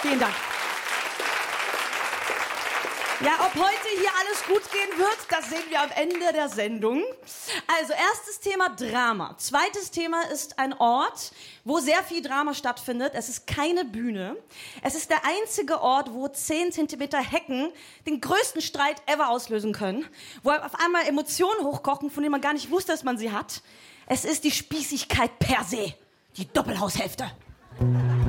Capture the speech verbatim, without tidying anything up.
Vielen Dank. Ja, ob heute hier alles gut gehen wird, das sehen wir am Ende der Sendung. Also, erstes Thema Drama. Zweites Thema ist ein Ort, wo sehr viel Drama stattfindet. Es ist keine Bühne. Es ist der einzige Ort, wo zehn Zentimeter Hecken den größten Streit ever auslösen können. Wo auf einmal Emotionen hochkochen, von denen man gar nicht wusste, dass man sie hat. Es ist die Spießigkeit per se. Die Doppelhaushälfte.